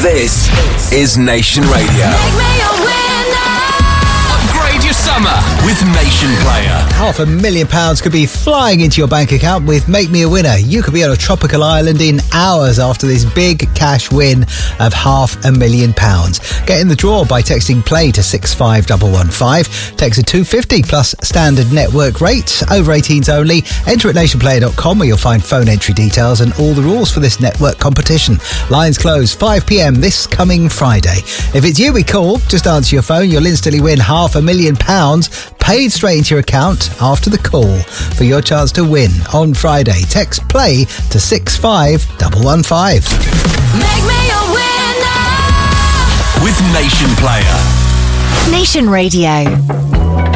This is Nation Radio. Make me a winner. Upgrade your summer with Nation Player. £500,000 could be flying into your bank account with Make Me a Winner. You could be on a tropical island in hours after this big cash win of £500,000. Get in the draw by texting play to 65115. Text a 250 plus standard network rates. Over 18s only. Enter at nationplayer.com where you'll find phone entry details and all the rules for this network competition. Lines close 5 p.m. this coming Friday. If it's you we call, just answer your phone. You'll instantly win £500,000 paid straight into your account after the call for your chance to win on Friday. Text play to 65115. Make me a winner. With Nation Player. Nation Radio.